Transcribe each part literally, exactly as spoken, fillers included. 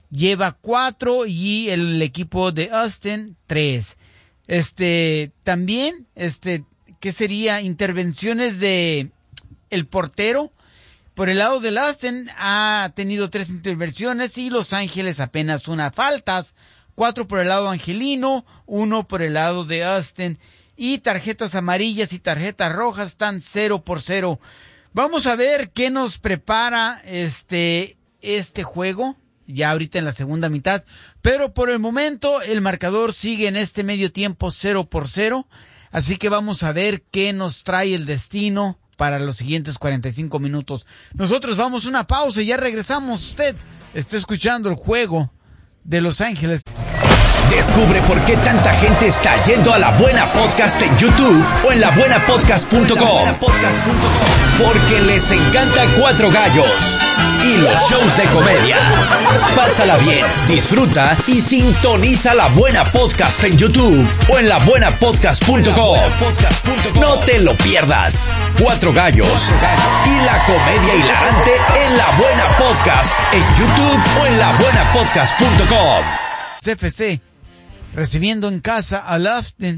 lleva cuatro y el equipo de Austin tres. Este, también, este, ¿qué sería? Intervenciones de el portero. Por el lado del Austin ha tenido tres intervenciones y Los Ángeles apenas una. Faltas, cuatro por el lado angelino, uno por el lado de Austin. Y tarjetas amarillas y tarjetas rojas están cero por cero. Vamos a ver qué nos prepara este, este juego, ya ahorita en la segunda mitad. Pero por el momento el marcador sigue en este medio tiempo cero por cero. Así que vamos a ver qué nos trae el destino para los siguientes cuarenta y cinco minutos. Nosotros vamos a una pausa y ya regresamos. Usted está escuchando el juego de Los Ángeles. Descubre por qué tanta gente está yendo a La Buena Podcast en YouTube o en la buena podcast punto com. Porque les encanta Cuatro Gallos y los shows de comedia. Pásala bien, disfruta y sintoniza La Buena Podcast en YouTube o en la buena podcast punto com. No te lo pierdas. Cuatro Gallos y la comedia hilarante en La Buena Podcast en YouTube o en la buena podcast punto com. C F C recibiendo en casa al Austin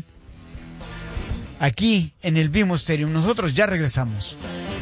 aquí en el BMO Stadium. Nosotros ya regresamos.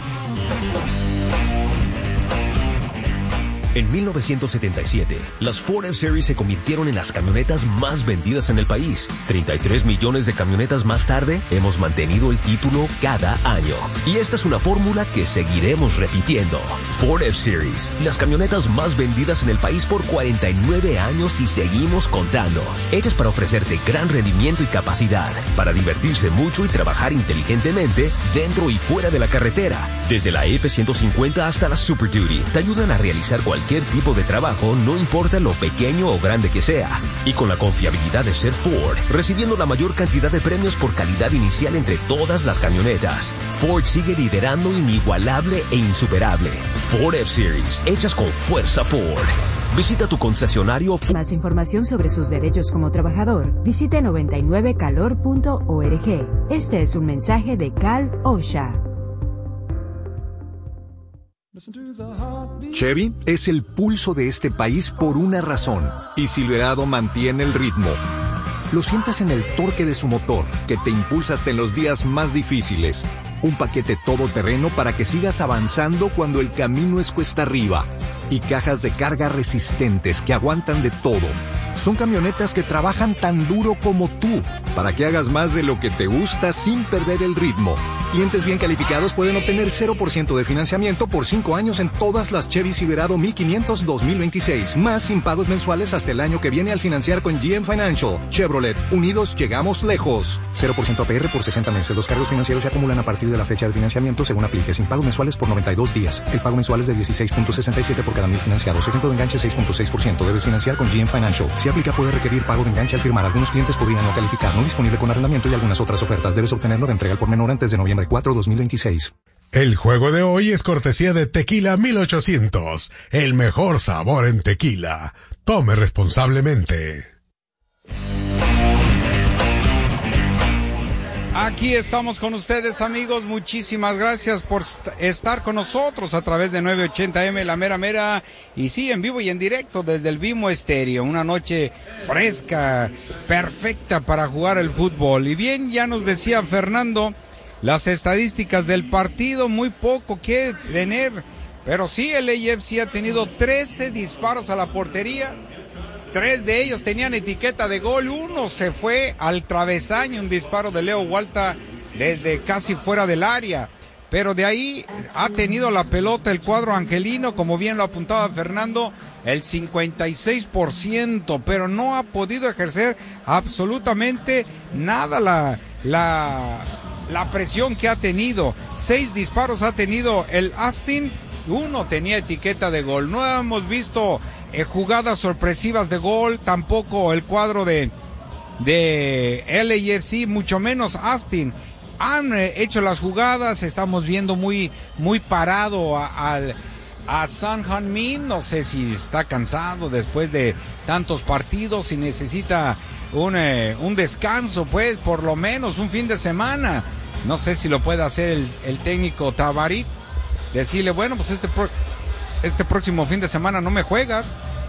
En mil novecientos setenta y siete, las Ford F-Series se convirtieron en las camionetas más vendidas en el país. treinta y tres millones de camionetas más tarde, hemos mantenido el título cada año. Y esta es una fórmula que seguiremos repitiendo. Ford F-Series, las camionetas más vendidas en el país por cuarenta y nueve años y seguimos contando. Hechas para ofrecerte gran rendimiento y capacidad, para divertirse mucho y trabajar inteligentemente dentro y fuera de la carretera. Desde la F ciento cincuenta hasta la Super Duty, te ayudan a realizar cualquier Cualquier tipo de trabajo, no importa lo pequeño o grande que sea. Y con la confiabilidad de ser Ford, recibiendo la mayor cantidad de premios por calidad inicial entre todas las camionetas. Ford sigue liderando inigualable e insuperable. Ford F-Series, hechas con fuerza Ford. Visita tu concesionario. Más información sobre sus derechos como trabajador, visite noventa y nueve calor punto org. Este es un mensaje de Cal OSHA. Chevy es el pulso de este país por una razón, y Silverado mantiene el ritmo. Lo sientes en el torque de su motor, que te impulsa hasta en los días más difíciles. Un paquete todoterreno para que sigas avanzando cuando el camino es cuesta arriba. Y cajas de carga resistentes que aguantan de todo. Son camionetas que trabajan tan duro como tú, para que hagas más de lo que te gusta sin perder el ritmo. Clientes bien calificados pueden obtener cero por ciento de financiamiento por cinco años en todas las Chevy Silverado mil quinientos dos mil veintiséis, más sin pagos mensuales hasta el año que viene al financiar con G M Financial. Chevrolet, unidos llegamos lejos. cero por ciento A P R por sesenta meses. Los cargos financieros se acumulan a partir de la fecha de financiamiento según aplique, sin pagos mensuales por noventa y dos días. El pago mensual es de dieciséis punto sesenta y siete por cada mil financiados. Ejemplo de enganche seis punto seis por ciento. Debes financiar con G M Financial. Si aplica, puede requerir pago de enganche al firmar. Algunos clientes podrían no calificar. No disponible con arrendamiento y algunas otras ofertas. Debes obtenerlo de entrega al por menor antes de noviembre cuatro, dos mil veintiséis. El juego de hoy es cortesía de Tequila mil ochocientos. El mejor sabor en tequila. Tome responsablemente. Aquí estamos con ustedes, amigos. Muchísimas gracias por estar con nosotros a través de nueve ochenta eme, La Mera Mera. Y sí, en vivo y en directo desde el BMO Estéreo. Una noche fresca, perfecta para jugar el fútbol. Y bien, ya nos decía Fernando, las estadísticas del partido, muy poco que tener. Pero sí, el A F C ha tenido trece disparos a la portería. Tres de ellos tenían etiqueta de gol, uno se fue al travesaño, un disparo de Leo Walta desde casi fuera del área. Pero de ahí ha tenido la pelota el cuadro angelino, como bien lo apuntaba Fernando, el cincuenta y seis por ciento, pero no ha podido ejercer absolutamente nada la, la, la presión que ha tenido. Seis disparos ha tenido el Austin, uno tenía etiqueta de gol. No hemos visto Eh, jugadas sorpresivas de gol, tampoco el cuadro de de L A F C, mucho menos Austin. Han eh, hecho las jugadas, estamos viendo muy muy parado a, a, a Son Heung-min, no sé si está cansado después de tantos partidos y necesita un, eh, un descanso, pues, por lo menos un fin de semana. No sé si lo puede hacer el, el técnico Tabarit, decirle, bueno, pues este pro- este próximo fin de semana no me juegas,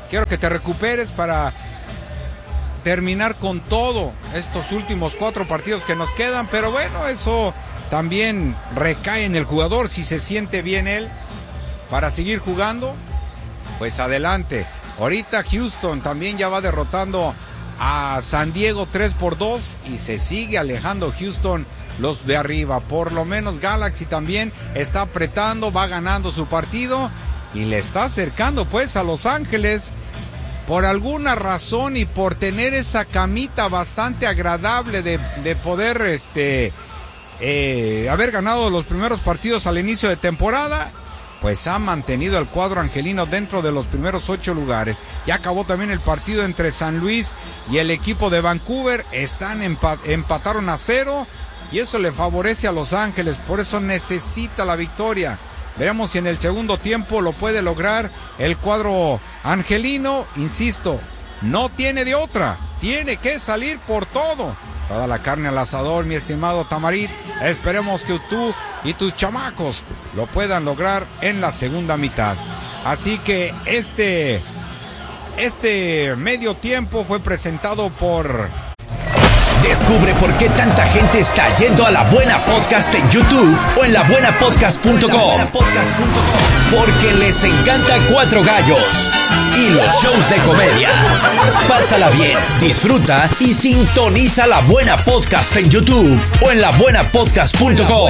quiero que te recuperes para terminar con todo estos últimos cuatro partidos que nos quedan, pero bueno, eso también recae en el jugador, si se siente bien él para seguir jugando, pues adelante. Ahorita Houston también ya va derrotando a San Diego tres por dos y se sigue alejando Houston los de arriba. Por lo menos Galaxy también está apretando, va ganando su partido y le está acercando pues a Los Ángeles. Por alguna razón y por tener esa camita bastante agradable de, de poder este eh, haber ganado los primeros partidos al inicio de temporada, pues ha mantenido el cuadro angelino dentro de los primeros ocho lugares. Ya acabó también el partido entre San Luis y el equipo de Vancouver, están empat- empataron a cero y eso le favorece a Los Ángeles, por eso necesita la victoria. Veremos si en el segundo tiempo lo puede lograr el cuadro angelino. Insisto, no tiene de otra, tiene que salir por todo. Toda la carne al asador, mi estimado Tamarit. Esperemos que tú y tus chamacos lo puedan lograr en la segunda mitad. Así que este, este medio tiempo fue presentado por... Descubre por qué tanta gente está yendo a La Buena Podcast en YouTube o en la buena podcast punto com. Porque les encanta Cuatro Gallos y los shows de comedia. Pásala bien, disfruta y sintoniza La Buena Podcast en YouTube o en la buena podcast punto com.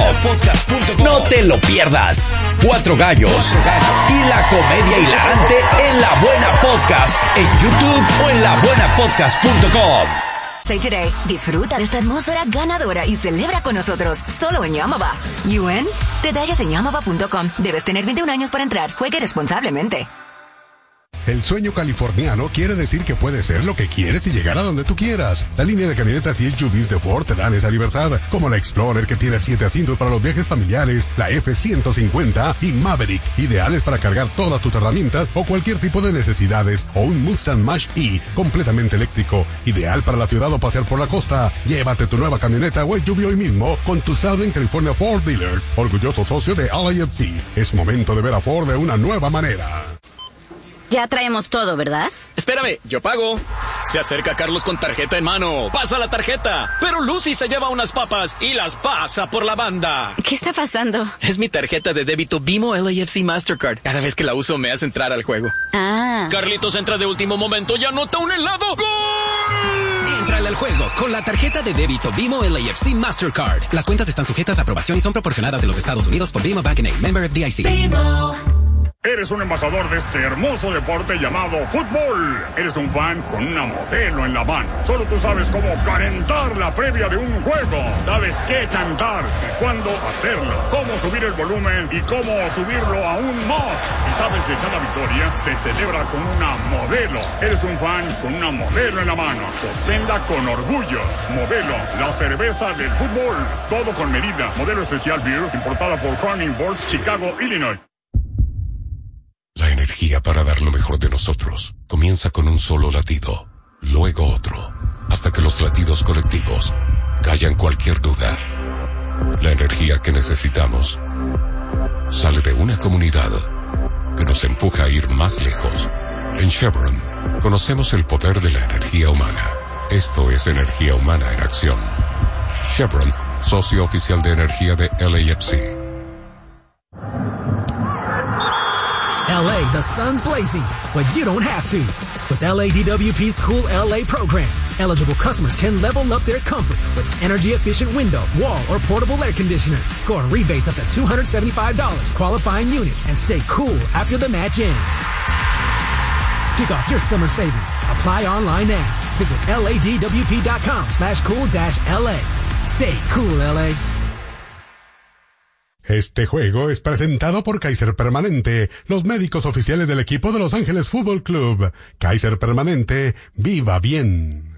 No te lo pierdas. Cuatro Gallos y la comedia hilarante en La Buena Podcast en YouTube o en la buena podcast punto com. Say Today. Disfruta de esta atmósfera ganadora y celebra con nosotros solo en Yamava. ¿You in? Detalles en yamava punto com. Debes tener veintiún años para entrar. Juegue responsablemente. El sueño californiano quiere decir que puedes ser lo que quieres y llegar a donde tú quieras. La línea de camionetas y S U Vs de Ford te dan esa libertad, como la Explorer que tiene siete asientos para los viajes familiares, la F ciento cincuenta y Maverick, ideales para cargar todas tus herramientas o cualquier tipo de necesidades, o un Mustang Mach-E completamente eléctrico, ideal para la ciudad o pasear por la costa. Llévate tu nueva camioneta o S U V hoy mismo con tu Southern California Ford Dealer, orgulloso socio de L A F C. Es momento de ver a Ford de una nueva manera. Ya traemos todo, ¿verdad? Espérame, yo pago. Se acerca Carlos con tarjeta en mano. Pasa la tarjeta. Pero Lucy se lleva unas papas y las pasa por la banda. ¿Qué está pasando? Es mi tarjeta de débito Bimo L A F C Mastercard. Cada vez que la uso me hace entrar al juego. Ah. Carlitos entra de último momento y anota un helado. ¡Gol! Éntrale al juego con la tarjeta de débito Bimo L A F C Mastercard. Las cuentas están sujetas a aprobación y son proporcionadas en los Estados Unidos por Bimo Bank and A, member F D I C. Bimo. Eres un embajador de este hermoso deporte llamado fútbol. Eres un fan con una modelo en la mano. Solo tú sabes cómo calentar la previa de un juego. Sabes qué cantar y cuándo hacerlo. Cómo subir el volumen y cómo subirlo aún más. Y sabes que cada victoria se celebra con una modelo. Eres un fan con una modelo en la mano. Sosténla con orgullo. Modelo, la cerveza del fútbol. Todo con medida. Modelo especial beer importada por Corning Boards, Chicago, Illinois. La energía para dar lo mejor de nosotros comienza con un solo latido, luego otro, hasta que los latidos colectivos callan cualquier duda. La energía que necesitamos sale de una comunidad que nos empuja a ir más lejos. En Chevron conocemos el poder de la energía humana. Esto es energía humana en acción. Chevron, socio oficial de energía de L A F C. L A, the sun's blazing, but you don't have to. With L A D W P's Cool L A program, eligible customers can level up their comfort with energy-efficient window, wall, or portable air conditioner. Score rebates up to two hundred seventy-five dollars, qualifying units, and stay cool after the match ends. Kick off your summer savings. Apply online now. Visit ladwp.com slash cool dash LA. Stay cool, L A. Este juego es presentado por Kaiser Permanente, los médicos oficiales del equipo de Los Ángeles Fútbol Club. Kaiser Permanente, viva bien.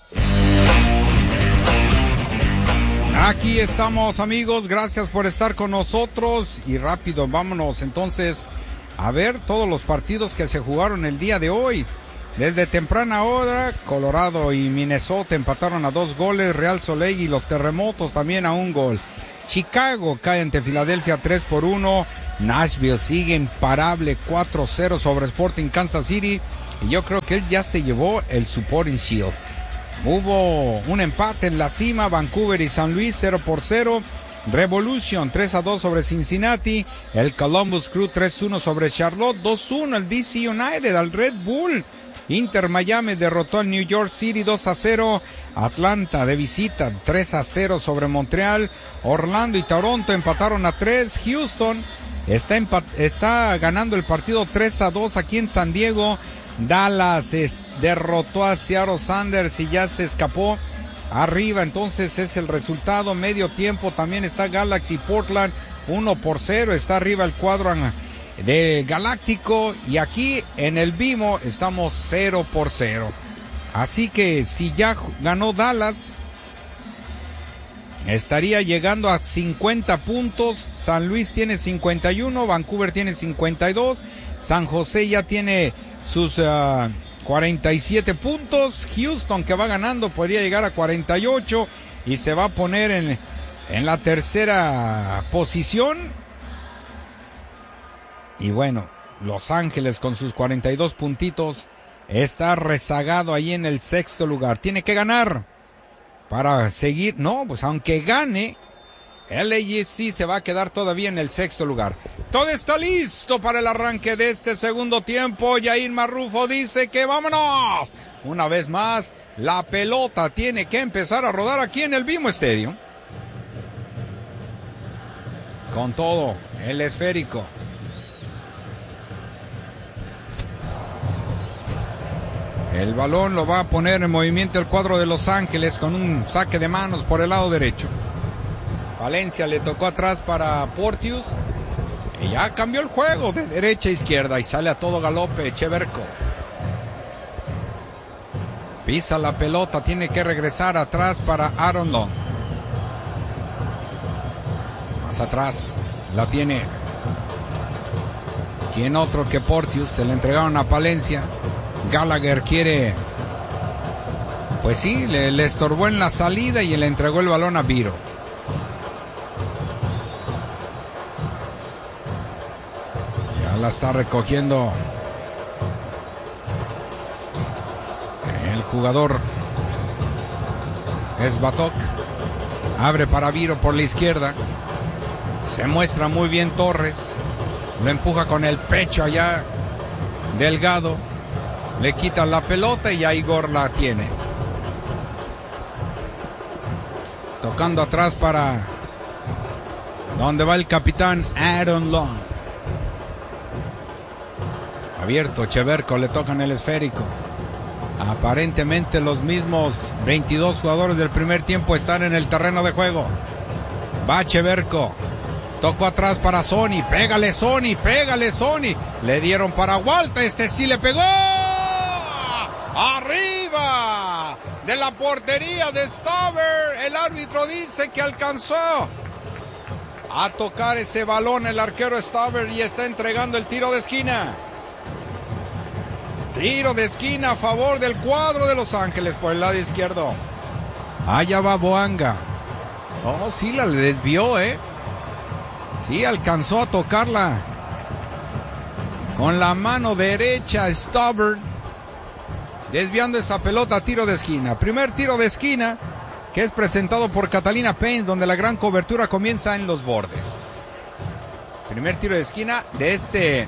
Aquí estamos, amigos, gracias por estar con nosotros y rápido, vámonos entonces a ver todos los partidos que se jugaron el día de hoy. Desde temprana hora, Colorado y Minnesota empataron a dos goles, Real Soleil y los Terremotos también a un gol. Chicago cae ante Filadelfia tres por uno. Nashville sigue imparable cuatro cero sobre Sporting Kansas City. y yo creo que él ya se llevó el Supporting Shield. Hubo un empate en la cima, Vancouver y San Luis cero por cero. Revolution tres a dos sobre Cincinnati. El Columbus Crew tres uno sobre Charlotte. dos uno el D C United al Red Bull. Inter Miami derrotó al New York City dos a cero. Atlanta de visita tres a cero sobre Montreal. Orlando y Toronto empataron a tres. Houston está, empat- está ganando el partido tres a dos aquí en San Diego. Dallas es, derrotó a Seattle Sanders y ya se escapó arriba, entonces es el resultado. Medio tiempo también está Galaxy Portland uno por cero, está arriba el cuadro de Galáctico, y aquí en el Vimo estamos cero por cero. Así que si ya ganó Dallas, estaría llegando a cincuenta puntos. San Luis tiene cincuenta y uno, Vancouver tiene cincuenta y dos, San José ya tiene sus uh, cuarenta y siete puntos. Houston, que va ganando, podría llegar a cuarenta y ocho y se va a poner en, en la tercera posición. Y bueno, Los Ángeles con sus cuarenta y dos puntitos está rezagado ahí en el sexto lugar. Tiene que ganar para seguir. No, pues aunque gane, L A F C se va a quedar todavía en el sexto lugar. Todo está listo para el arranque de este segundo tiempo. Yair Marrufo dice que vámonos. Una vez más, la pelota tiene que empezar a rodar aquí en el Vimo Stadium. Con todo, el esférico. El balón lo va a poner en movimiento el cuadro de Los Ángeles con un saque de manos por el lado derecho. Valencia le tocó atrás para Porteous. Y ya cambió el juego de derecha a izquierda y sale a todo galope Cheverko. Pisa la pelota, tiene que regresar atrás para Aaron Long. Más atrás la tiene. ¿Quién otro que Porteous? Se le entregaron a Palencia. Gallagher quiere, pues sí, le, le estorbó en la salida y le entregó el balón a Viro. Ya la está recogiendo el jugador. Es Batok. Abre para Viro por la izquierda. Se muestra muy bien Torres. Lo empuja con el pecho allá Delgado. Le quitan la pelota y ya Igor la tiene. Tocando atrás para donde va el capitán Aaron Long. Abierto Cheverko, le tocan el esférico. Aparentemente los mismos veintidós jugadores del primer tiempo están en el terreno de juego. Va Cheverko. Tocó atrás para Sony. Pégale Sony, pégale Sony. Le dieron para Walter, este sí le pegó. Arriba de la portería de Stauber. El árbitro dice que alcanzó a tocar ese balón el arquero Stauber y está entregando el tiro de esquina. Tiro de esquina a favor del cuadro de Los Ángeles por el lado izquierdo. Allá va Boanga. Oh, sí, la le desvió, eh. Sí, alcanzó a tocarla con la mano derecha Stauber, desviando esa pelota a tiro de esquina. Primer tiro de esquina que es presentado por Catalina Paints, donde la gran cobertura comienza en los bordes. Primer tiro de esquina de este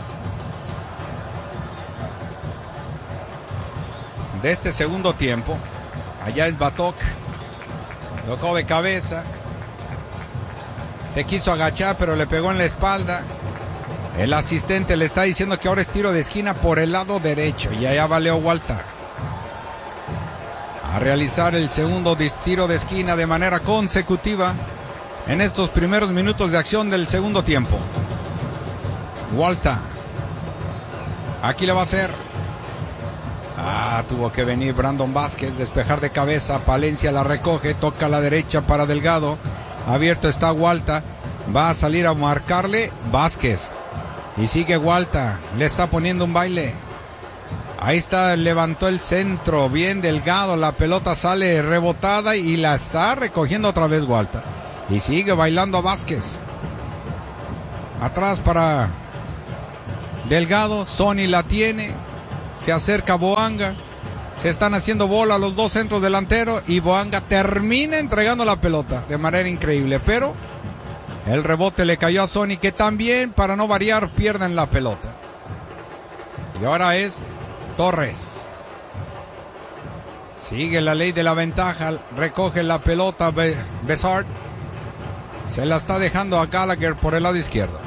de este segundo tiempo. Allá es Batok. Tocó de cabeza. Se quiso agachar, pero le pegó en la espalda. El asistente le está diciendo que ahora es tiro de esquina por el lado derecho. Y allá va Leo Walter a realizar el segundo tiro de esquina de manera consecutiva en estos primeros minutos de acción del segundo tiempo. Walter. Aquí le va a hacer. Ah, tuvo que venir Brandon Vázquez, despejar de cabeza. Palencia la recoge, toca a la derecha para Delgado. Abierto está Walter. Va a salir a marcarle Vázquez. Y sigue Walter. Le está poniendo un baile. Ahí está, levantó el centro. Bien Delgado. La pelota sale rebotada y la está recogiendo otra vez Walter. Y sigue bailando a Vázquez. Atrás para Delgado. Sony la tiene. Se acerca Boanga. Se están haciendo bola los dos centros delanteros y Boanga termina entregando la pelota de manera increíble. Pero el rebote le cayó a Sony, que también, para no variar, pierden la pelota. Y ahora es Torres. Sigue la ley de la ventaja. Recoge la pelota Bessard. Se la está dejando a Gallagher por el lado izquierdo.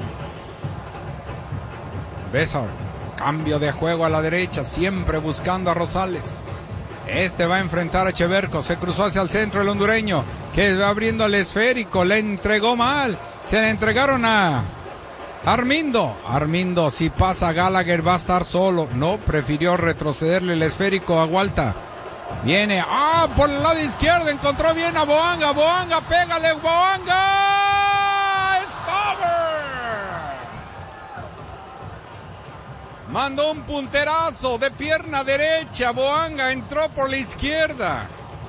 Bessard. Cambio de juego a la derecha, siempre buscando a Rosales. Este va a enfrentar a Cheverco. Se cruzó hacia el centro el hondureño, que va abriendo el esférico. Le entregó mal. Se le entregaron a Armindo. Armindo, si pasa Gallagher va a estar solo. No, prefirió retrocederle el esférico a Gualta. Viene, ah, por el lado izquierdo, encontró bien a Boanga. Boanga, pégale, Boanga. Staver. Mandó un punterazo de pierna derecha. Boanga entró por la izquierda.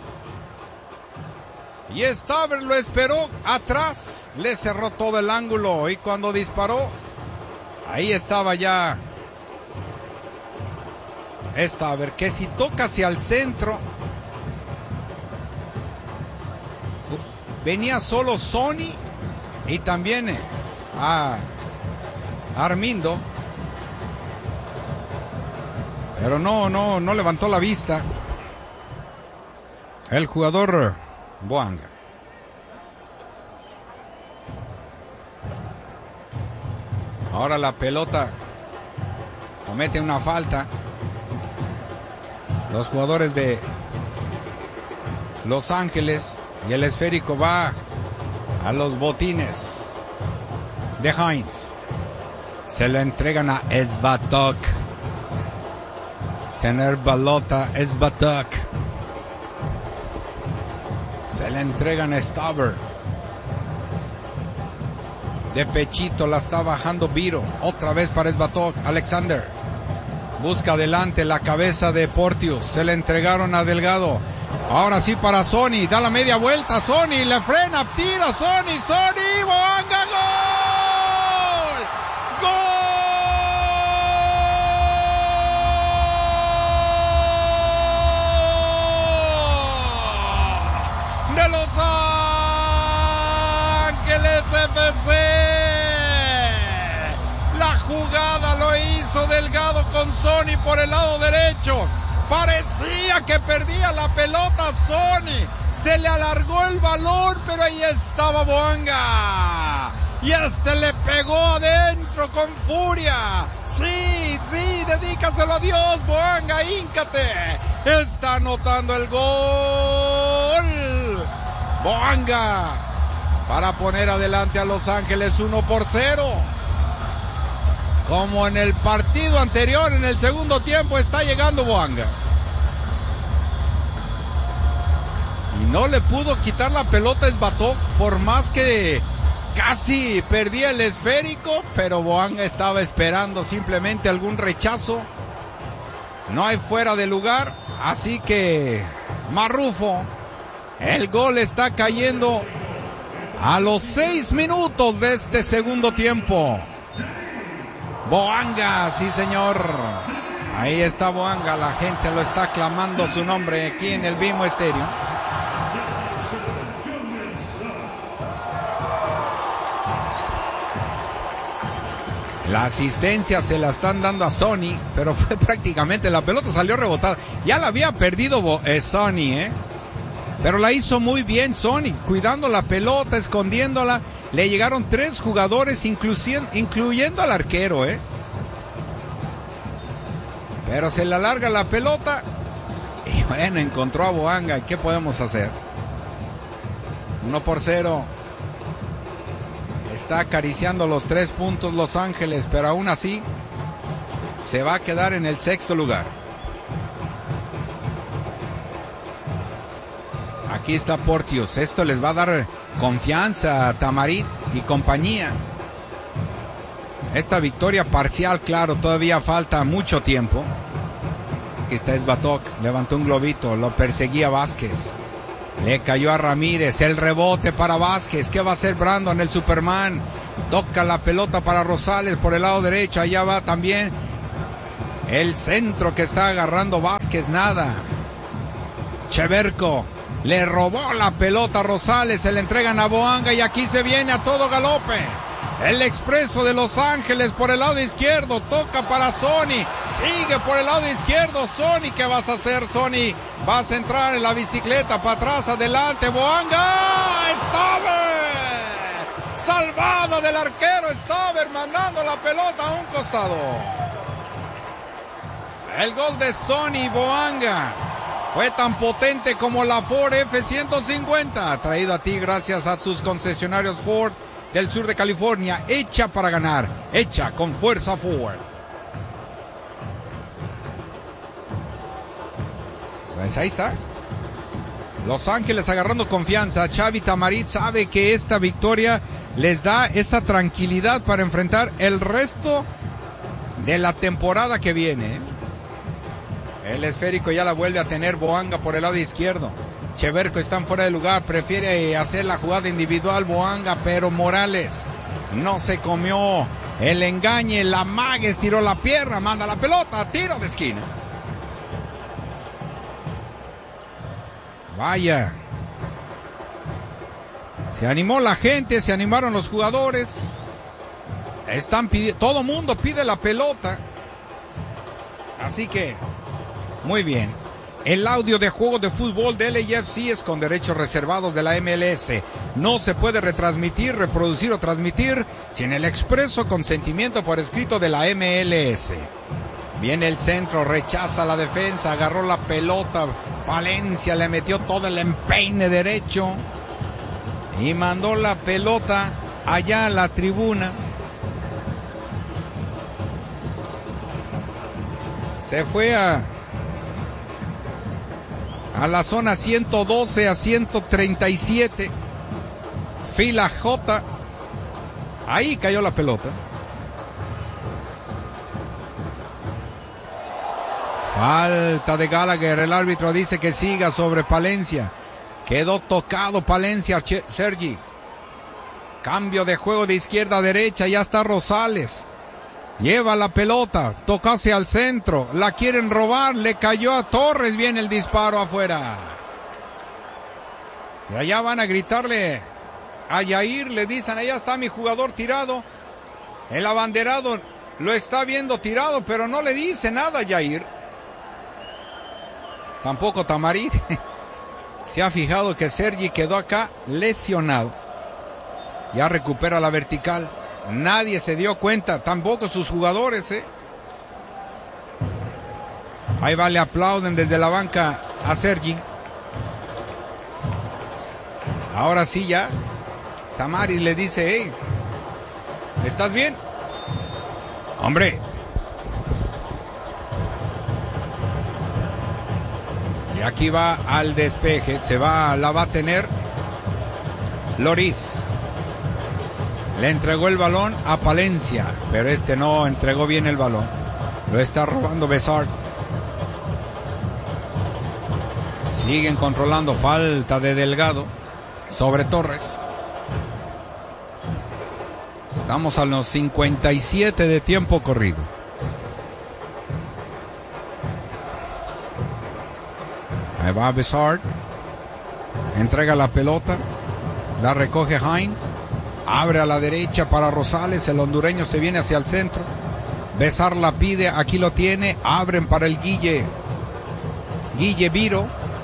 Y Staver lo esperó atrás. Le cerró todo el ángulo. Y cuando disparó, ahí estaba ya Staver, que si toca hacia el centro. Venía solo Sony y también a Armindo. Pero no, no, no levantó la vista el jugador Boanga. Ahora la pelota comete una falta. Los jugadores de Los Ángeles, y el esférico va a los botines de Hines. Se lo entregan a Svatok. Tener balota Svatok. Se le entregan a Staver. De pechito la está bajando Viro. Otra vez para Svatok. Alexander. Busca adelante la cabeza de Portius. Se le entregaron a Delgado. Ahora sí para Sony. Da la media vuelta. Sony le frena. Tira Sony. Sony. Boanga. ¡Gol! ¡Gol! De Los Ángeles F C. La jugada lo hizo Delgado con Sony por el lado derecho. Parecía que perdía la pelota Sony. Se le alargó el balón, pero ahí estaba Boanga. Y este le pegó adentro con furia. Sí, sí, dedícaselo a Dios, Boanga, híncate. Está anotando el gol. Boanga para poner adelante a Los Ángeles uno por cero. Como en el partido anterior, en el segundo tiempo, está llegando Boanga. Y no le pudo quitar la pelota a Svatok, por más que casi perdía el esférico, pero Boanga estaba esperando simplemente algún rechazo. No hay fuera de lugar, así que Marrufo, el gol está cayendo a los seis minutos de este segundo tiempo. Boanga, sí señor. Ahí está Boanga, la gente lo está clamando su nombre aquí en el Vimo Estéreo. La asistencia se la están dando a Sony, pero fue prácticamente, la pelota salió rebotada. Ya la había perdido eh, Sony, ¿eh? Pero la hizo muy bien Sony, cuidando la pelota, escondiéndola. Le llegaron tres jugadores, incluyendo al arquero, ¿eh? Pero se le alarga la pelota. Y bueno, encontró a Boanga. ¿Qué podemos hacer? Uno por cero. Está acariciando los tres puntos Los Ángeles, pero aún así se va a quedar en el sexto lugar. Aquí está Portius. Esto les va a dar confianza a Tamarit y compañía. Esta victoria parcial, claro, todavía falta mucho tiempo. Aquí está Svatok, levantó un globito, lo perseguía Vázquez. Le cayó a Ramírez, el rebote para Vázquez. ¿Qué va a hacer Brandon, el Superman? Toca la pelota para Rosales por el lado derecho, allá va también El centro que está agarrando Vázquez, nada. Cheverko le robó la pelota a Rosales, se le entregan a Boanga y aquí se viene a todo galope. El expreso de Los Ángeles por el lado izquierdo, toca para Sony, sigue por el lado izquierdo, Sony, ¿qué vas a hacer, Sony? Vas a entrar en la bicicleta, para atrás, adelante, Boanga, Staver, salvada del arquero Staver, mandando la pelota a un costado. El gol de Sony Boanga fue tan potente como la Ford F ciento cincuenta, traído a ti gracias a tus concesionarios Ford del sur de California, hecha para ganar, hecha con fuerza Ford. Pues ahí está. Los Ángeles agarrando confianza. Xavi Tamarit sabe que esta victoria les da esa tranquilidad para enfrentar el resto de la temporada que viene. El esférico ya la vuelve a tener Boanga por el lado izquierdo. Cheverko están fuera de lugar, prefiere hacer la jugada individual Boanga, pero Morales no se comió el engañe, la maga estiró la pierna, manda la pelota, tiro de esquina. Vaya, se animó la gente, se animaron los jugadores, están pidiendo, todo mundo pide la pelota, así que muy bien. El audio de juego de fútbol de L A F C es con derechos reservados de la M L S. No se puede retransmitir, reproducir o transmitir sin el expreso consentimiento por escrito de la M L S. Viene el centro, rechaza la defensa, agarró la pelota. Palencia le metió todo el empeine derecho y mandó la pelota allá a la tribuna. Se fue a... a la zona ciento doce a ciento treinta y siete, fila J, ahí cayó la pelota. Falta de Gallagher, el árbitro dice que siga sobre Palencia, quedó tocado Palencia, Sergi. Cambio de juego de izquierda a derecha, ya está Rosales. Lleva la pelota, toca hacia el centro, la quieren robar, le cayó a Torres, viene el disparo afuera. Y allá van a gritarle a Yair, le dicen, allá está mi jugador tirado. El abanderado lo está viendo tirado, pero no le dice nada a Yair. Tampoco Tamarit se ha fijado que Sergi quedó acá lesionado. Ya recupera la vertical. Nadie se dio cuenta, tampoco sus jugadores, ¿eh? Ahí va, le aplauden desde la banca a Sergi. Ahora sí ya, Tamarit le dice, hey, ¿estás bien? Hombre. Y aquí va al despeje, se va, la va a tener Loris. Le entregó el balón a Palencia, pero este no entregó bien el balón. Lo está robando Besart. Siguen controlando, falta de Delgado sobre Torres. Estamos a los cincuenta y siete de tiempo corrido. Ahí va Besart. Entrega la pelota. La recoge Hines. Abre a la derecha para Rosales, el hondureño se viene hacia el centro. Besar la pide, aquí lo tiene. Abren para el Guille. Guille Viro.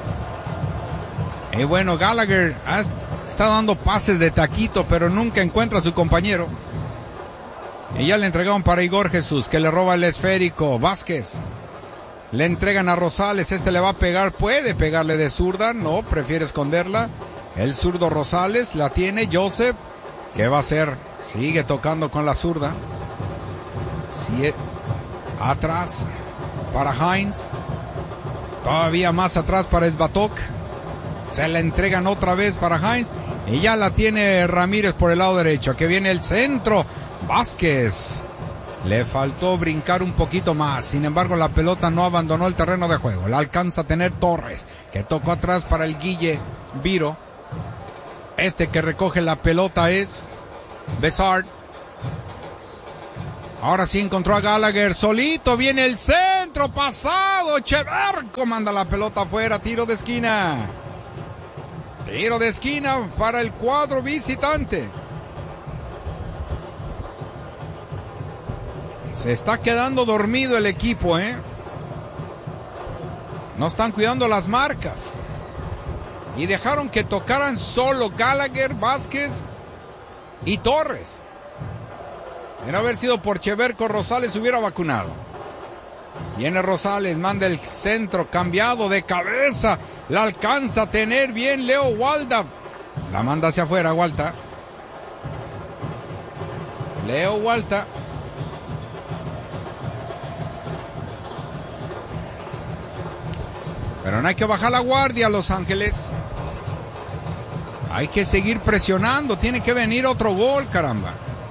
Y bueno, Gallagher ha, está dando pases de taquito, pero nunca encuentra a su compañero. Y ya le entregaron para Igor Jesús, que le roba el esférico. Vázquez. Le entregan a Rosales, este le va a pegar, puede pegarle de zurda, no, prefiere esconderla. El zurdo Rosales, la tiene Joseph. ¿Qué va a hacer? Sigue tocando con la zurda. Sí, atrás para Hines. Todavía más atrás para Svatok. Se la entregan otra vez para Hines. Y ya la tiene Ramírez por el lado derecho. Que viene el centro. Vázquez. Le faltó brincar un poquito más. Sin embargo, la pelota no abandonó el terreno de juego. La alcanza a tener Torres. Que tocó atrás para el Guille Viro. Este que recoge la pelota es Besart. Ahora sí encontró a Gallagher. Solito viene el centro. centro pasado. Cheverco manda la pelota afuera. Tiro de esquina. Tiro de esquina para el cuadro visitante. Se está quedando dormido el equipo, ¿eh? No están cuidando las marcas. Y dejaron que tocaran solo Gallagher, Vázquez y Torres. De haber sido por Cheverco, Rosales hubiera vacunado. Viene Rosales, manda el centro cambiado de cabeza. La alcanza a tener bien Leo Walda. La manda hacia afuera, Walta. Leo Walta. Pero no hay que bajar la guardia, Los Ángeles. Hay que seguir presionando. Tiene que venir otro gol, caramba.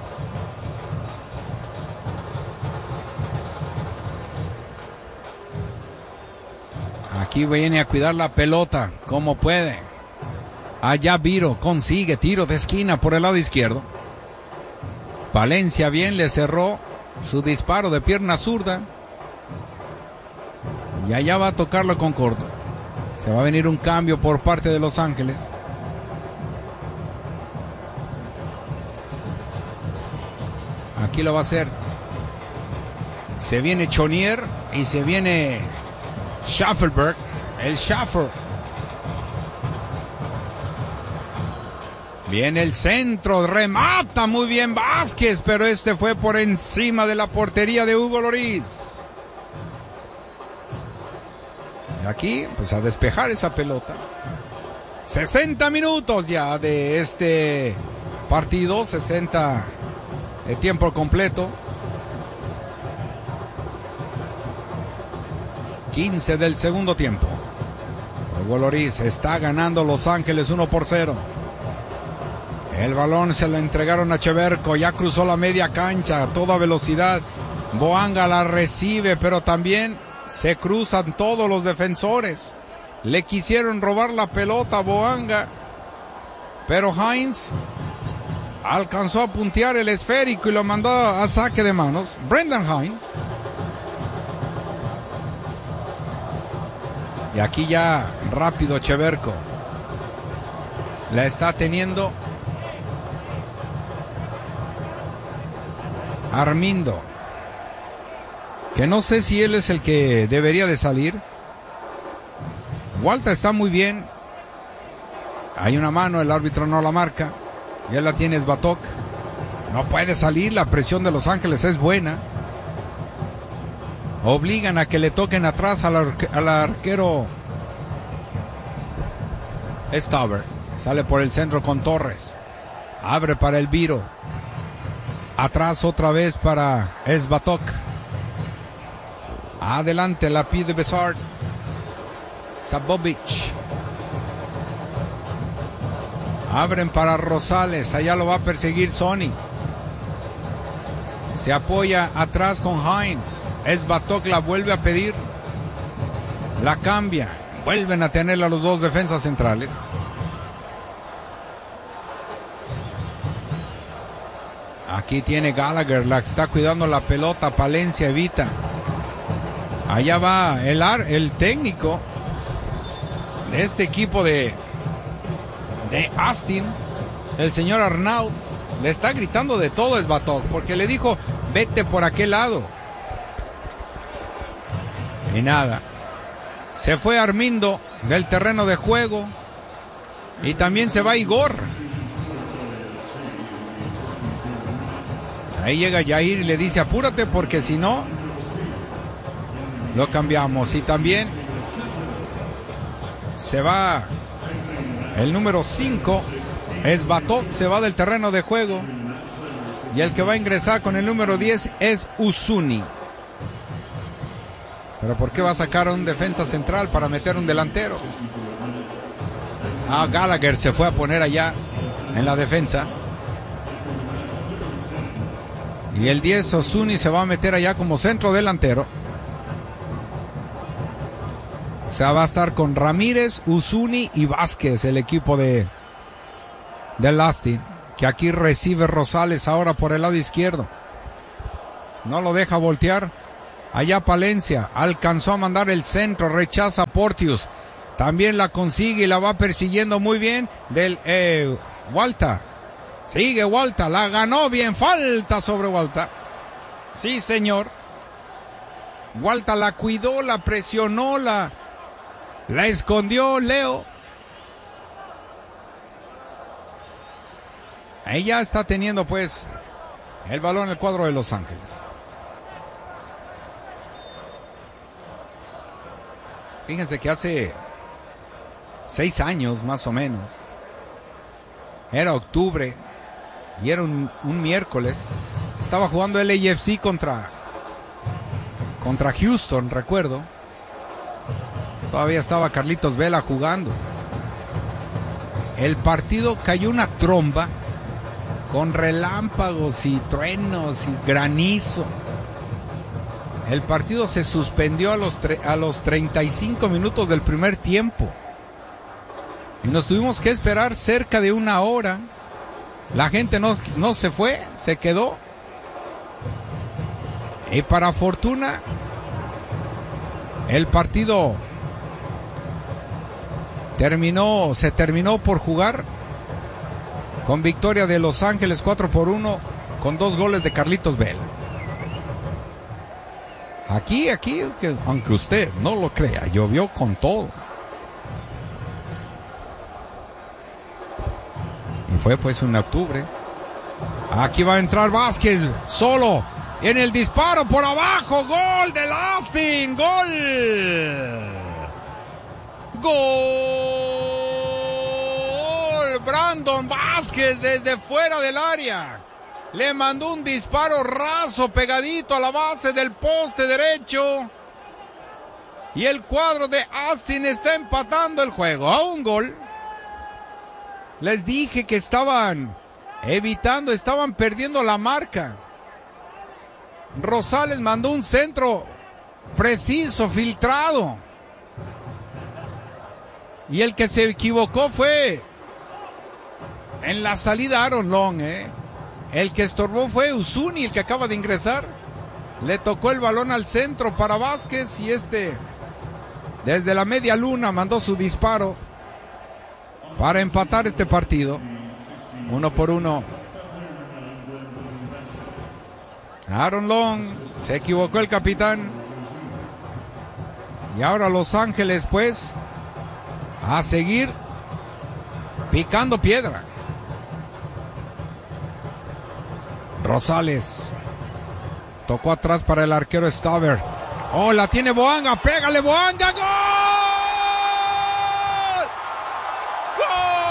Aquí viene a cuidar la pelota como puede. Allá Viro consigue tiro de esquina por el lado izquierdo. Palencia bien le cerró su disparo de pierna zurda. Y allá va a tocarlo con corto. Se va a venir un cambio por parte de Los Ángeles. Aquí lo va a hacer. Se viene Chonier y se viene Schaffelberg. El Schaffer. Viene el centro. Remata muy bien Vázquez. Pero este fue por encima de la portería de Hugo Lloris. Aquí, pues a despejar esa pelota. sesenta minutos ya de este partido. sesenta de tiempo completo. quince del segundo tiempo. Hugo Lloris está ganando Los Ángeles uno por cero. El balón se lo entregaron a Cheverco. Ya cruzó la media cancha a toda velocidad. Boanga la recibe, pero también se cruzan todos los defensores. Le quisieron robar la pelota a Boanga, pero Hines alcanzó a puntear el esférico y lo mandó a saque de manos. Brendan Hines. Y aquí ya rápido Cheverco. La está teniendo Armindo, que no sé si él es el que debería de salir. Walta está muy bien. Hay una mano, el árbitro no la marca. Ya la tiene Svatok. No puede salir, la presión de Los Ángeles es buena. Obligan a que le toquen atrás al, arque, al arquero Stauber. Sale por el centro con Torres. Abre para el Viro. Atrás otra vez para Svatok. Adelante la pide Besard. Sabovic. Abren para Rosales. Allá lo va a perseguir Sony. Se apoya atrás con Hines. Svatok la vuelve a pedir. La cambia. Vuelven a tener a los dos defensas centrales. Aquí tiene Gallagher, la que está cuidando la pelota. Palencia evita. Allá va el, ar, el técnico de este equipo de, de Austin, el señor Arnaud. Le está gritando de todo Svatok, porque le dijo, vete por aquel lado. Y nada. Se fue Armindo del terreno de juego. Y también se va Igor. Ahí llega Jair y le dice, apúrate porque si no, lo cambiamos. Y también se va el número cinco, Svatok, se va del terreno de juego. Y el que va a ingresar con el número diez es Uzuni. Pero ¿por qué va a sacar a un defensa central para meter un delantero? Ah, Gallagher se fue a poner allá en la defensa. Y el diez, Uzuni, se va a meter allá como centro delantero. O sea, va a estar con Ramírez, Uzuni y Vázquez, el equipo de, de Lastin, que aquí recibe Rosales ahora por el lado izquierdo. No lo deja voltear Allá Palencia alcanzó a mandar el centro, rechaza a Porteous. También la consigue y la va persiguiendo muy bien del eh, Walta. Sigue Walta, la ganó bien, falta sobre Walta. Sí, señor. Walta la cuidó, la presionó, la, la escondió Leo. Ella está teniendo pues el balón en el cuadro de Los Ángeles. Fíjense que hace seis años más o menos, era octubre y era un, un miércoles, estaba jugando el A F C contra, contra Houston, recuerdo. Todavía estaba Carlitos Vela jugando. El partido cayó una tromba con relámpagos y truenos y granizo. El partido se suspendió a los, tre- a los treinta y cinco minutos del primer tiempo. Y nos tuvimos que esperar cerca de una hora. La gente no, no se fue, se quedó. Y para fortuna, el partido terminó, se terminó por jugar con victoria de Los Ángeles cuatro por uno, con dos goles de Carlitos Vela. Aquí, aquí, que, aunque usted no lo crea, llovió con todo. Y fue pues en octubre. Aquí va a entrar Vázquez, solo, en el disparo por abajo, gol del Austin, gol. Gol. Brandon Vázquez desde fuera del área. Le mandó un disparo raso pegadito a la base del poste derecho. Y el cuadro de Austin está empatando el juego a un gol. Les dije que estaban evitando, estaban perdiendo la marca. Rosales mandó un centro preciso, filtrado. Y el que se equivocó fue en la salida Aaron Long, ¿eh? El que estorbó fue Uzuni, el que acaba de ingresar. Le tocó el balón al centro para Vázquez y este, desde la media luna, mandó su disparo para empatar este partido. Uno por uno. Aaron Long, se equivocó el capitán. Y ahora Los Ángeles, pues, a seguir picando piedra. Rosales tocó atrás para el arquero Staver. Oh, la tiene Boanga, pégale Boanga, ¡gol! ¡Gol!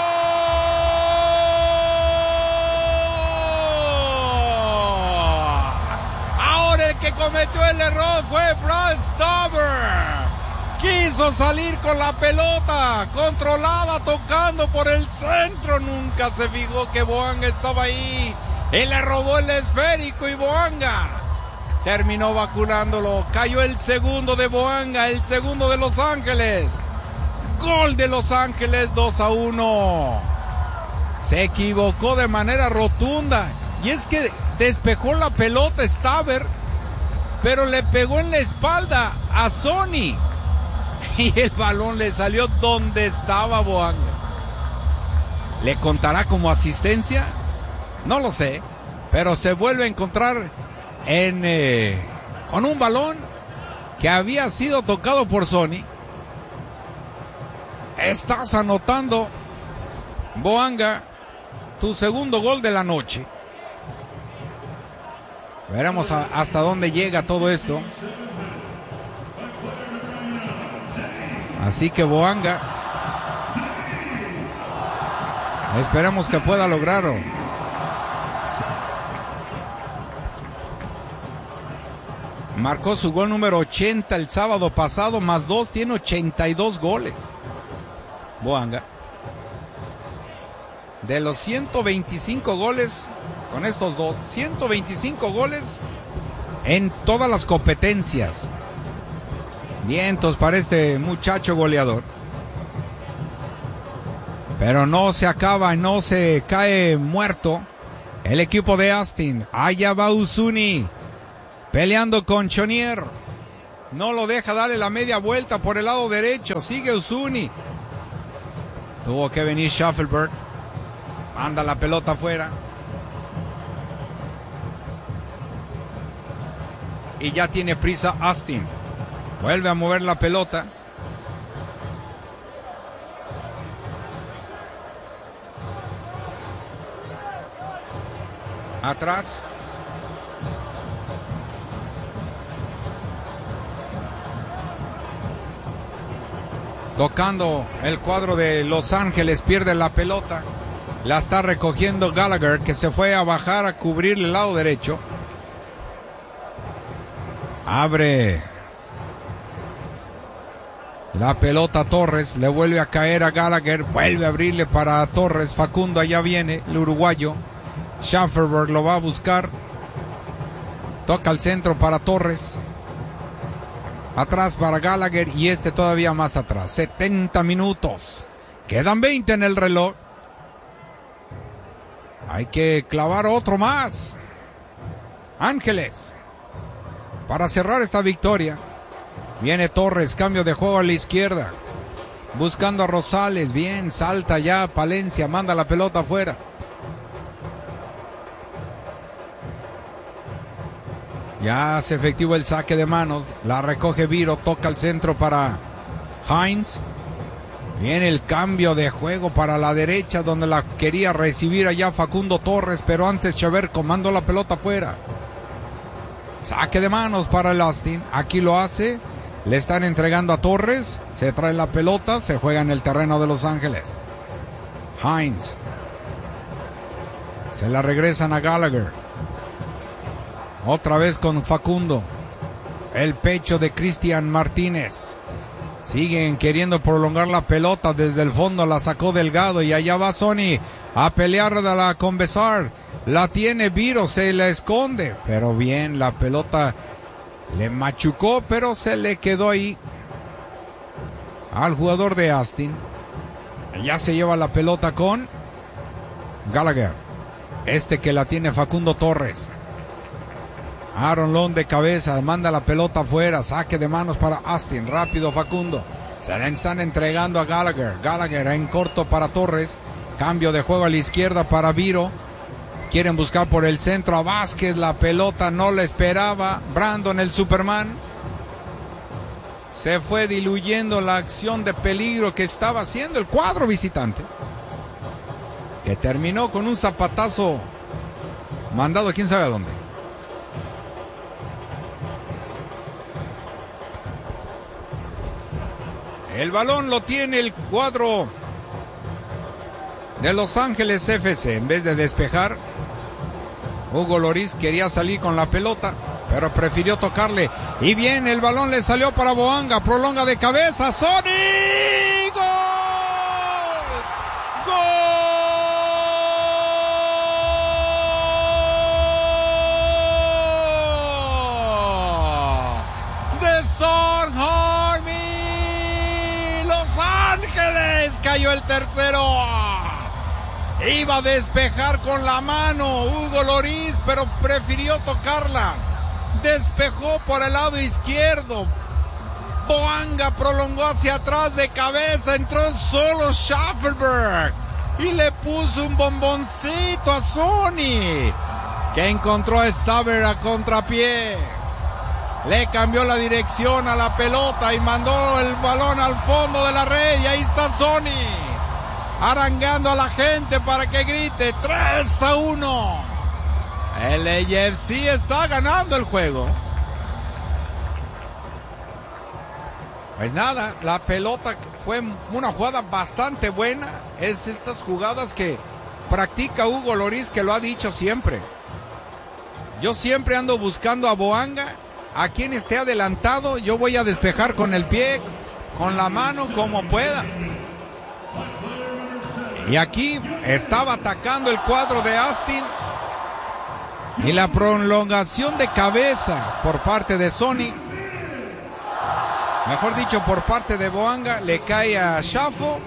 Ahora el que cometió el error fue Brad Staver. Quiso salir con la pelota controlada, tocando por el centro. Nunca se fijó que Boanga estaba ahí. Él le robó el esférico y Boanga terminó vacunándolo. Cayó el segundo de Boanga, el segundo de Los Ángeles. Gol de Los Ángeles, dos a uno. Se equivocó de manera rotunda. Y es que despejó la pelota Staver, pero le pegó en la espalda a Sony. Y el balón le salió donde estaba Boanga. ¿Le contará como asistencia? No lo sé, pero se vuelve a encontrar en, eh, con un balón que había sido tocado por Sony. Estás anotando, Boanga, tu segundo gol de la noche. Veremos a, hasta dónde llega todo esto. Así que Boanga, esperemos que pueda lograrlo. Marcó su gol número ochenta el sábado pasado, más dos, tiene ochenta y dos goles. Boanga. De los ciento veinticinco goles, con estos dos, ciento veinticinco goles en todas las competencias. Vientos para este muchacho goleador. Pero no se acaba, no se cae muerto el equipo de Austin. Allá va Uzuni, peleando con Chonier. No lo deja darle la media vuelta por el lado derecho. Sigue Uzuni. Tuvo que venir Shuffleberg. Manda la pelota afuera. Y ya tiene prisa Austin. Vuelve a mover la pelota. Atrás. Tocando el cuadro de Los Ángeles, pierde la pelota. La está recogiendo Gallagher, que se fue a bajar a cubrir el lado derecho. Abre la pelota Torres, le vuelve a caer a Gallagher, vuelve a abrirle para Torres. Facundo, allá viene el uruguayo. Schafferberg lo va a buscar. Toca al centro para Torres. Atrás para Gallagher y este todavía más atrás. setenta minutos. Quedan veinte en el reloj. Hay que clavar otro más. Ángeles. Para cerrar esta victoria. Viene Torres, cambio de juego a la izquierda. Buscando a Rosales. Bien, salta ya Palencia, manda la pelota afuera. Ya hace efectivo el saque de manos. La recoge Viro, toca al centro para Hines. Viene el cambio de juego para la derecha, donde la quería recibir allá Facundo Torres, pero antes Cheverco mandó la pelota afuera. Saque de manos para el Austin. Aquí lo hace. Le están entregando a Torres. Se trae la pelota. Se juega en el terreno de Los Ángeles. Hines. Se la regresan a Gallagher. Otra vez con Facundo. El pecho de Cristian Martínez. Siguen queriendo prolongar la pelota. Desde el fondo la sacó Delgado. Y allá va Sony a pelearla con Besar. La tiene Viro. Se la esconde. Pero bien, la pelota le machucó. Pero se le quedó ahí al jugador de Austin. Ya se lleva la pelota con Gallagher. Este que la tiene Facundo Torres. Aaron Long de cabeza, manda la pelota afuera, saque de manos para Austin, rápido Facundo, se la están entregando a Gallagher, Gallagher en corto para Torres, cambio de juego a la izquierda para Viro, quieren buscar por el centro a Vázquez, la pelota no la esperaba, Brandon el Superman, se fue diluyendo la acción de peligro que estaba haciendo el cuadro visitante, que terminó con un zapatazo mandado quién sabe a dónde. El balón lo tiene el cuadro de Los Ángeles F C. En vez de despejar, Hugo Lloris quería salir con la pelota, pero prefirió tocarle. Y bien, el balón le salió para Boanga. Prolonga de cabeza. ¡Sony! ¡Gol! ¡Gol! ¡De Son Harmy! Ángeles, cayó el tercero. Iba a despejar con la mano Hugo Lloris, pero prefirió tocarla. Despejó por el lado izquierdo. Boanga prolongó hacia atrás de cabeza. Entró solo Schaffelberg y le puso un bomboncito a Sony, que encontró a Staver a contrapié. Le cambió la dirección a la pelota y mandó el balón al fondo de la red. Y ahí está Sony, arangando a la gente para que grite tres a uno. El A F C está ganando el juego. Pues nada, la pelota fue una jugada bastante buena. Es estas jugadas que practica Hugo Lloris, que lo ha dicho siempre. Yo siempre ando buscando a Boanga. A quien esté adelantado, yo voy a despejar con el pie, con la mano, como pueda. Y aquí estaba atacando el cuadro de Austin. Y la prolongación de cabeza por parte de Sony, mejor dicho, por parte de Boanga, le cae a Schafo.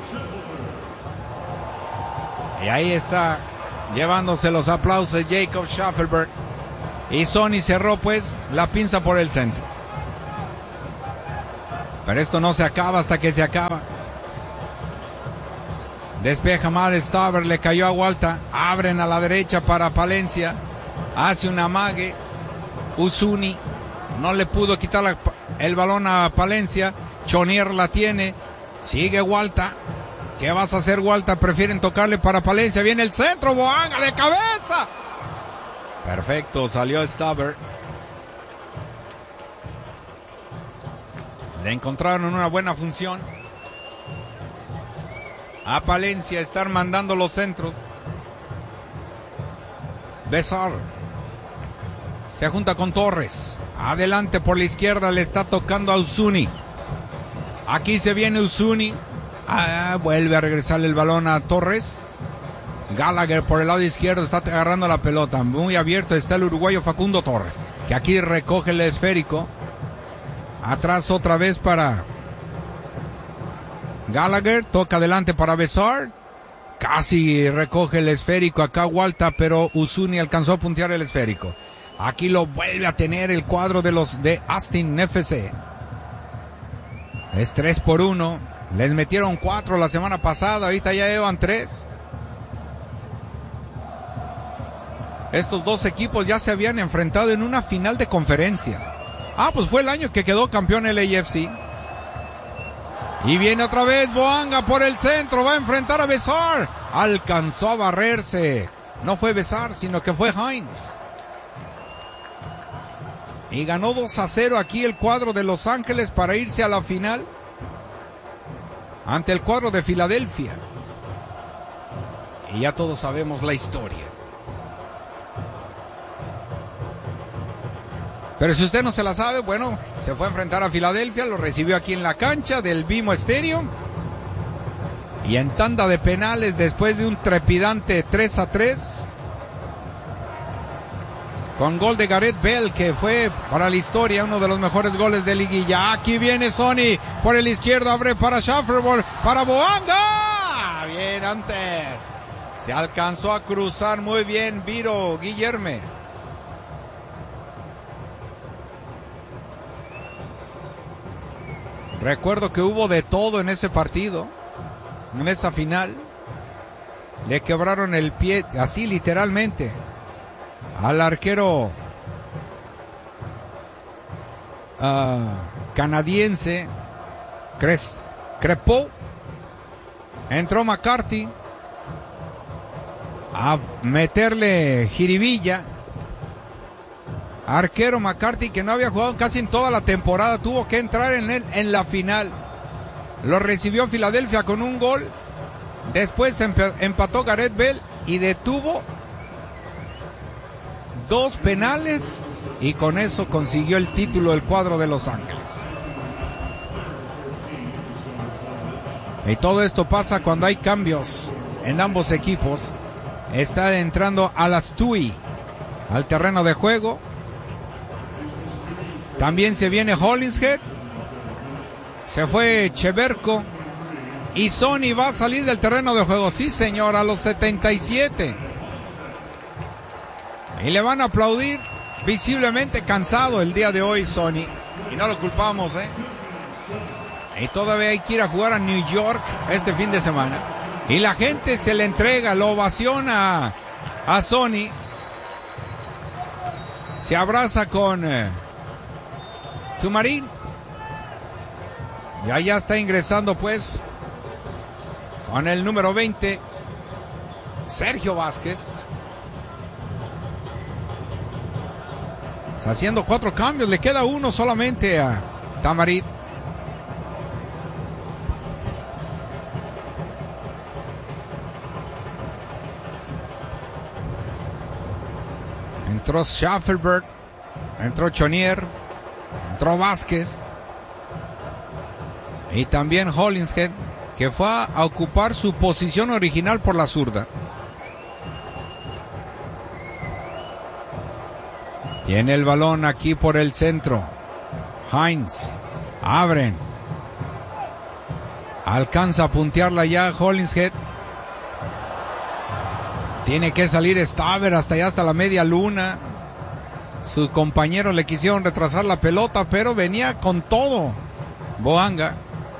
Y ahí está, llevándose los aplausos Jacob Schaffelberg. Y Sony cerró pues la pinza por el centro. Pero esto no se acaba hasta que se acaba. Despeja mal Staber, le cayó a Walta. Abren a la derecha para Palencia. Hace un amague. Uzuni no le pudo quitar la, el balón a Palencia. Chonier la tiene. Sigue Walta. ¿Qué vas a hacer, Walta? Prefieren tocarle para Palencia. Viene el centro. Boanga de cabeza. Perfecto, salió Staber. Le encontraron una buena función. A Palencia estar mandando los centros. Besar. Se junta con Torres. Adelante por la izquierda, le está tocando a Uzuni. Aquí se viene Uzuni. Ah, vuelve a regresarle el balón a Torres. Gallagher por el lado izquierdo está agarrando la pelota. Muy abierto está el uruguayo Facundo Torres, que aquí recoge el esférico. Atrás otra vez para Gallagher. Toca adelante para Besar. Casi recoge el esférico acá Walta, pero Uzuni alcanzó a puntear el esférico. Aquí lo vuelve a tener el cuadro de los de Austin F C. Es tres por uno. Les metieron cuatro la semana pasada. Ahorita ya llevan tres. Estos dos equipos ya se habían enfrentado en una final de conferencia. Ah, pues fue el año que quedó campeón el A F C. Y viene otra vez Boanga por el centro. Va a enfrentar a Besar. Alcanzó a barrerse. No fue Besar, sino que fue Hines. Y ganó dos a cero aquí el cuadro de Los Ángeles para irse a la final ante el cuadro de Filadelfia. Y ya todos sabemos la historia. Pero si usted no se la sabe, bueno, se fue a enfrentar a Filadelfia, lo recibió aquí en la cancha del BMO Stadium. Y en tanda de penales, después de un trepidante tres a tres, con gol de Gareth Bell, que fue para la historia uno de los mejores goles de liguilla. Aquí viene Sonny por el izquierdo, abre para Schafferborg, para Boanga. Bien antes. Se alcanzó a cruzar muy bien Viro Guillerme. Recuerdo que hubo de todo en ese partido, en esa final. Le quebraron el pie, así literalmente, al arquero uh, canadiense Cres, Crepeau. Entró McCarthy a meterle jiribilla. Arquero McCarthy, que no había jugado casi en toda la temporada, tuvo que entrar en, el, en la final. Lo recibió Filadelfia con un gol. Después empató Gareth Bell y detuvo dos penales, y con eso consiguió el título del cuadro de Los Ángeles. Y todo esto pasa cuando hay cambios en ambos equipos. Está entrando Alastui al terreno de juego. También se viene Hollingshead. Se fue Cheverko. Y Sonny va a salir del terreno de juego. Sí, señor, a los setenta y siete. Y le van a aplaudir, visiblemente cansado el día de hoy, Sonny. Y no lo culpamos, ¿eh? Y todavía hay que ir a jugar a New York este fin de semana. Y la gente se le entrega, lo ovaciona a Sonny. Se abraza con eh, Tumarín. Y allá está ingresando, pues, con el número veinte, Sergio Vázquez. Está haciendo cuatro cambios, le queda uno solamente a Tamarit. Entró Schaffelberg, entró Chonier, entró Vázquez y también Hollingshead, que fue a ocupar su posición original por la zurda. Tiene el balón aquí por el centro. Hines. Abren. Alcanza a puntearla ya Hollingshead. Tiene que salir Staver hasta allá, hasta la media luna. Sus compañeros le quisieron retrasar la pelota, pero venía con todo Boanga.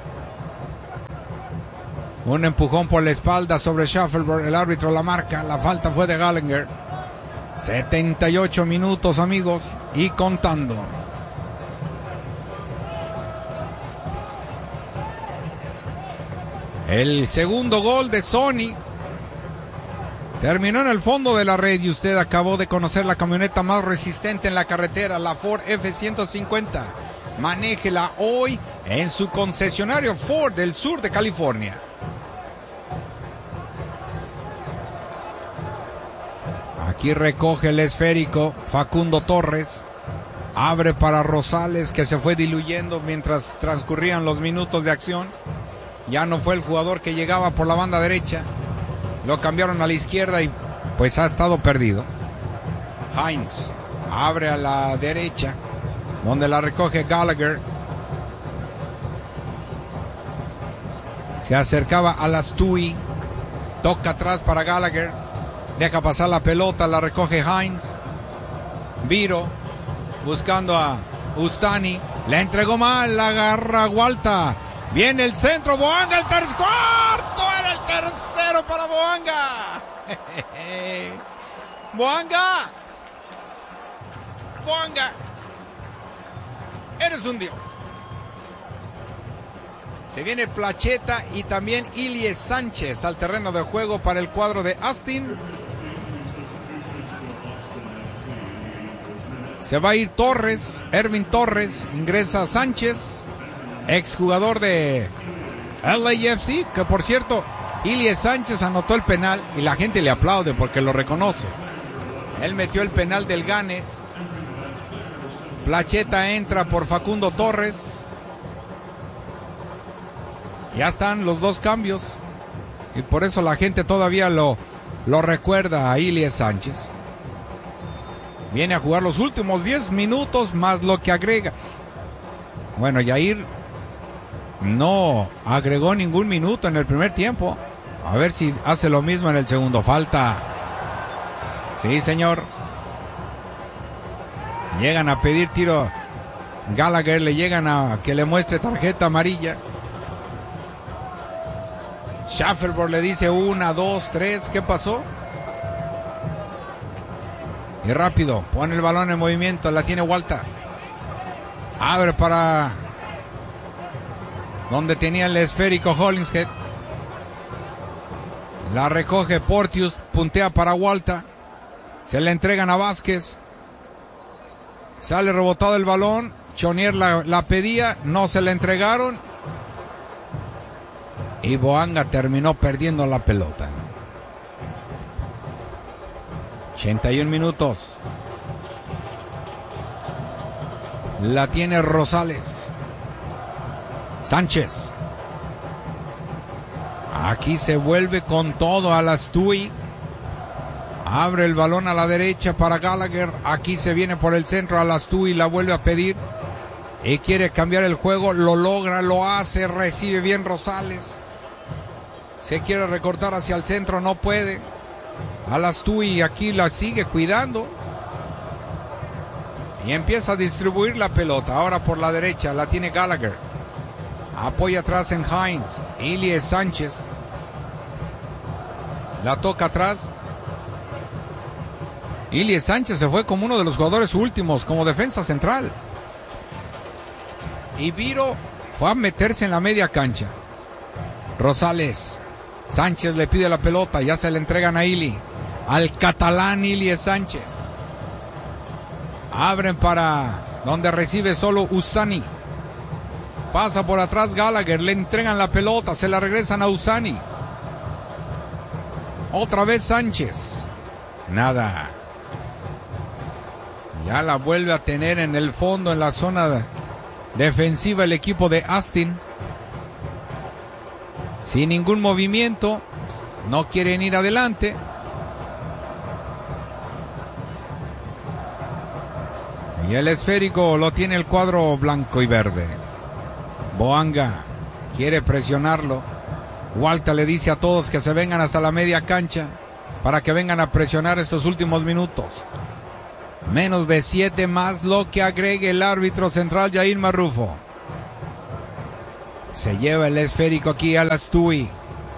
Un empujón por la espalda sobre Shuffleboard. El árbitro la marca. La falta fue de Gallagher. setenta y ocho minutos, amigos. Y contando. El segundo gol de Sony terminó en el fondo de la red y usted acabó de conocer la camioneta más resistente en la carretera, la Ford F ciento cincuenta. Manéjela hoy en su concesionario Ford del sur de California. Aquí recoge el esférico Facundo Torres. Abre para Rosales, que se fue diluyendo mientras transcurrían los minutos de acción. Ya no fue el jugador que llegaba por la banda derecha. Lo cambiaron a la izquierda y pues ha estado perdido. Hines abre a la derecha, donde la recoge Gallagher. Se acercaba a las Tui. Toca atrás para Gallagher. Deja pasar la pelota, la recoge Hines. Viro buscando a Ustani. Le entregó mal, la agarra Walta. Viene el centro, Boanga, el tercer cuarto, era el tercero para Boanga. Boanga. Boanga. Eres un dios. Se viene Placheta y también Ilie Sánchez al terreno de juego para el cuadro de Austin. Se va a ir Torres, Ervin Torres, ingresa Sánchez, exjugador de L A F C, que por cierto, Ilie Sánchez anotó el penal y la gente le aplaude porque lo reconoce. Él metió el penal del gane. Placheta entra por Facundo Torres. Ya están los dos cambios y por eso la gente todavía lo, lo recuerda a Ilie Sánchez. Viene a jugar los últimos diez minutos más lo que agrega. Bueno, Yair no agregó ningún minuto en el primer tiempo. A ver si hace lo mismo en el segundo. Falta. Sí, señor. Llegan a pedir tiro. Gallagher le llegan a que le muestre tarjeta amarilla. Shuffleboard le dice una, dos, tres. ¿Qué pasó? Y rápido, pone el balón en movimiento, la tiene Walta. Abre para donde tenía el esférico Hollingshead. La recoge Portius, puntea para Walta. Se le entregan a Vázquez. Sale rebotado el balón. Chonier la, la pedía, no se la entregaron. Y Boanga terminó perdiendo la pelota. ochenta y un minutos. La tiene Rosales. Sánchez. Aquí se vuelve con todo a las Tui. Abre el balón a la derecha para Gallagher. Aquí se viene por el centro a las Tui. La vuelve a pedir. Y quiere cambiar el juego. Lo logra, lo hace. Recibe bien Rosales. Se quiere recortar hacia el centro. No puede. Alastui aquí la sigue cuidando. Y empieza a distribuir la pelota. Ahora por la derecha la tiene Gallagher. Apoya atrás en Hines. Ilie Sánchez. La toca atrás. Ilie Sánchez se fue como uno de los jugadores últimos, como defensa central. Y Viro fue a meterse en la media cancha. Rosales. Sánchez le pide la pelota. Ya se le entregan a Ili. Al catalán Ilie Sánchez. Abren para donde recibe solo Usani. Pasa por atrás Gallagher. Le entregan la pelota. Se la regresan a Usani. Otra vez Sánchez. Nada. Ya la vuelve a tener en el fondo, en la zona defensiva el equipo de Austin. Sin ningún movimiento. No quieren ir adelante. Y el esférico lo tiene el cuadro blanco y verde. Boanga quiere presionarlo. Walta le dice a todos que se vengan hasta la media cancha para que vengan a presionar estos últimos minutos. Menos de siete más lo que agregue el árbitro central Yair Marrufo. Se lleva el esférico aquí a Lastui.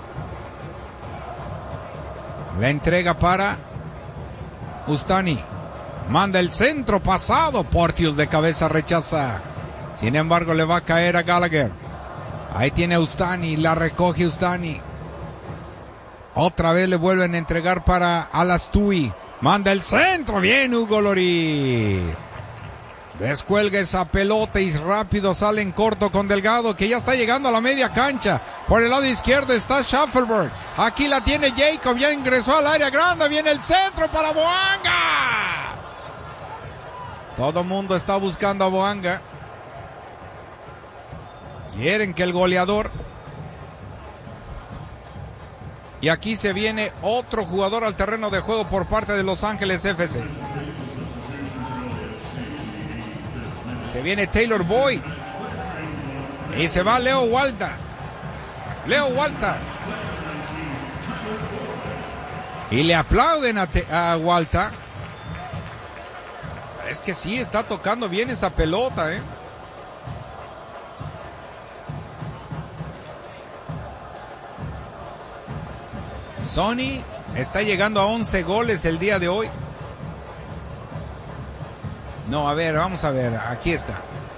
La entrega para Ustani. Manda el centro pasado. Porteous de cabeza rechaza. Sin embargo, le va a caer a Gallagher. Ahí tiene Ustani. La recoge Ustani. Otra vez le vuelven a entregar para Alastui. Manda el centro. Bien, Hugo Lloris. Descuelga esa pelota y rápido sale en corto con Delgado, que ya está llegando a la media cancha. Por el lado izquierdo está Schaffelberg. Aquí la tiene Jacob, ya ingresó al área grande. Viene el centro para Boanga. Todo mundo está buscando a Boanga. Quieren que el goleador. Y aquí se viene otro jugador al terreno de juego por parte de Los Ángeles F C. Se viene Taylor Boyd. Y se va Leo Walta. Leo Walta. Y le aplauden a, te, a Walta. Es que sí, está tocando bien esa pelota, ¿eh? Sonny está llegando a once goles el día de hoy. No, a ver, vamos a ver, aquí está.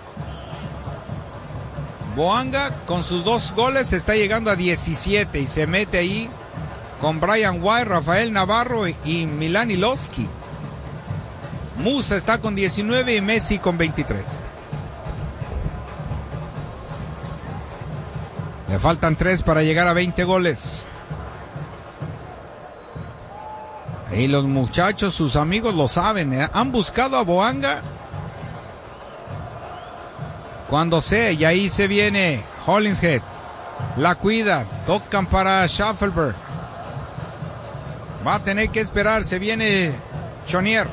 Boanga con sus dos goles está llegando a diecisiete y se mete ahí con Brian White, Rafael Navarro y Milan Ilovsky. Musa está con diecinueve y Messi con veintitrés. Le faltan tres para llegar a veinte goles. Y los muchachos, sus amigos lo saben, ¿eh? Han buscado a Boanga cuando sea, y ahí se viene Hollingshead. La cuida, tocan para Schaffelberg. Va a tener que esperar, se viene Chonier.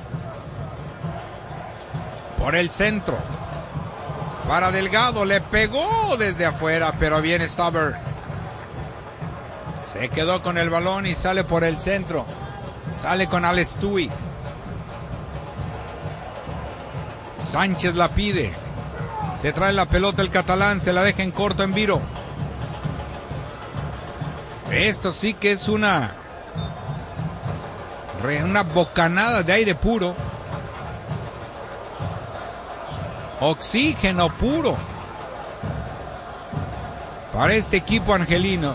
Por el centro. Para Delgado, le pegó desde afuera, pero viene Staber. Se quedó con el balón y sale por el centro. Sale con Alestui. Sánchez la pide. Se trae la pelota el catalán. Se la deja en corto en Viro. Esto sí que es una Una bocanada de aire puro. Oxígeno puro para este equipo angelino,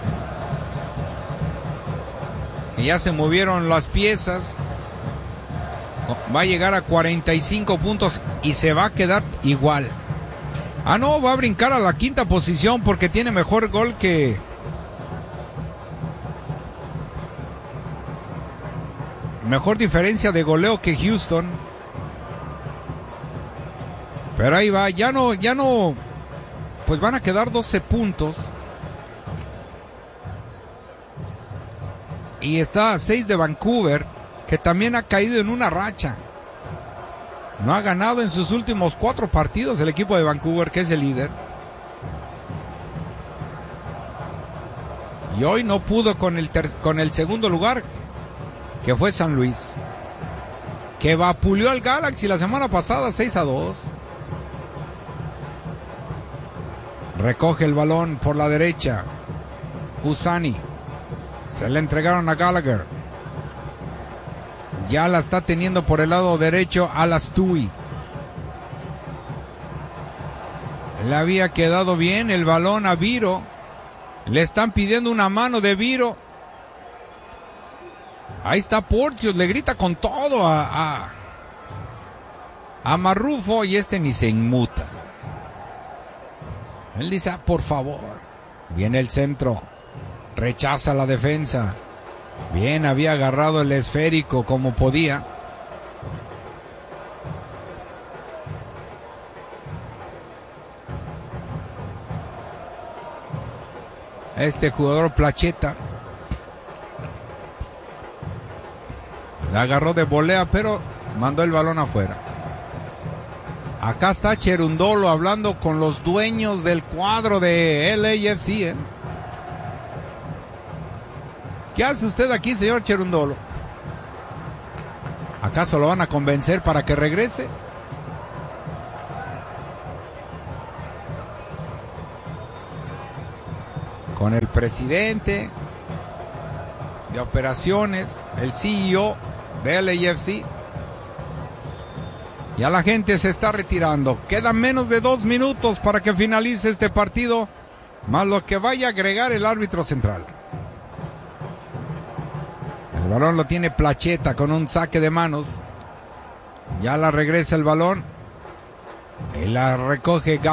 que ya se movieron las piezas. Va a llegar a cuarenta y cinco puntos y se va a quedar igual. Ah, no, va a brincar a la quinta posición porque tiene mejor gol que mejor diferencia de goleo que Houston. Pero ahí va, ya no, ya no, pues van a quedar doce puntos. Y está a seis de Vancouver, que también ha caído en una racha. No ha ganado en sus últimos cuatro partidos el equipo de Vancouver, que es el líder. Y hoy no pudo con el, ter- con el segundo lugar, que fue San Luis, que vapuleó al Galaxy la semana pasada seis a dos. Recoge el balón por la derecha Usani. Se le entregaron a Gallagher. Ya la está teniendo por el lado derecho Alastui. Le había quedado bien el balón a Viro. Le están pidiendo una mano de Viro. Ahí está Porteous, le grita con todo a, a, a Marrufo y este ni se inmuta. Él dice, ah, por favor. Viene el centro. Rechaza la defensa. Bien, había agarrado el esférico como podía. Este jugador Placheta la agarró de volea, pero mandó el balón afuera. Acá está Cherundolo hablando con los dueños del cuadro de L A F C, ¿eh? ¿Qué hace usted aquí, señor Cherundolo? ¿Acaso lo van a convencer para que regrese? con el presidente de operaciones, el C E O de L A F C. Ya la gente se está retirando. Quedan menos de dos minutos para que finalice este partido, más lo que vaya a agregar el árbitro central. El balón lo tiene Placheta con un saque de manos. Ya la regresa el balón y la recoge Gal